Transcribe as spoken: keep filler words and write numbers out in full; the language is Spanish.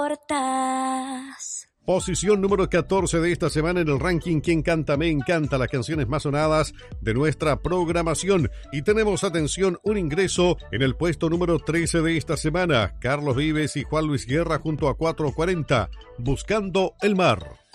Posición número catorce de esta semana en el ranking ¿Quién canta? Me encanta, las canciones más sonadas de nuestra programación. Y tenemos, atención, un ingreso en el puesto número trece de esta semana. Carlos Vives y Juan Luis Guerra junto a cuatrocientos cuarenta, Buscando el Mar.